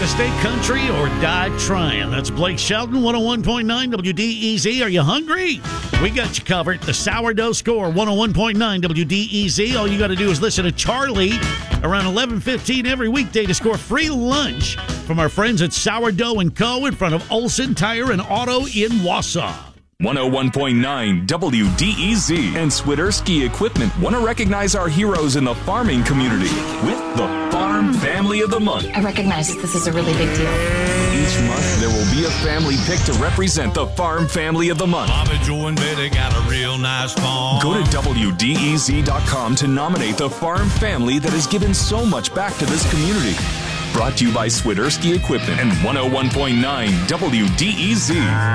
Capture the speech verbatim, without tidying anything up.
to stay country or die trying. That's Blake Shelton, one oh one point nine W D E Z. Are you hungry? We got you covered. The Sourdough Score, one oh one point nine W D E Z. All you got to do is listen to Charlie around eleven fifteen every weekday to score free lunch from our friends at Sourdough and Co. in front of Olson Tire and Auto in Wausau. one oh one point nine W D E Z and Swiderski Equipment want to recognize our heroes in the farming community with the Farm Family of the Month. I recognize that this is a really big deal. Each month, there will be a family pick to represent the Farm Family of the Month. Bobby, Joe, and Betty got a real nice farm. Go to W D E Z dot com to nominate the farm family that has given so much back to this community. Brought to you by Swiderski Equipment and one oh one point nine W D E Z.